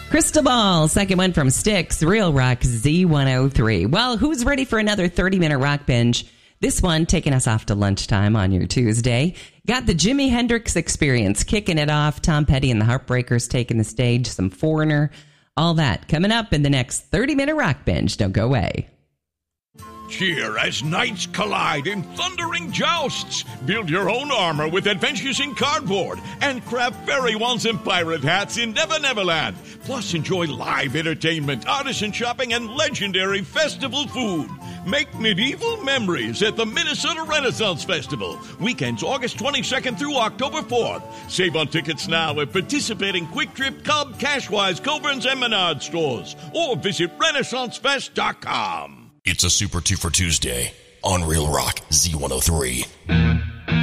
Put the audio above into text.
Crystal Ball, second one from Styx, Real Rock Z103. Well, who's ready for another 30-minute rock binge? This one taking us off to lunchtime on your Tuesday. Got the Jimi Hendrix Experience kicking it off. Tom Petty and the Heartbreakers taking the stage. Some Foreigner. All that coming up in the next 30-minute rock binge. Don't go away. Cheer as knights collide in thundering jousts. Build your own armor with Adventures in Cardboard and craft fairy wands and pirate hats in Never Neverland. Plus, enjoy live entertainment, artisan shopping, and legendary festival food. Make medieval memories at the Minnesota Renaissance Festival. Weekends August 22nd through October 4th. Save on tickets now at participating Quick Trip, Cub, Cashwise, Coburn's, and Menard stores. Or visit RenaissanceFest.com. It's a Super 2 for Tuesday on Real Rock Z103.